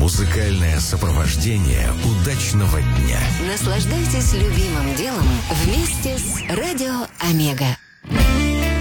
Музыкальное сопровождение удачного дня. Наслаждайтесь любимым делом вместе с Радио Омега.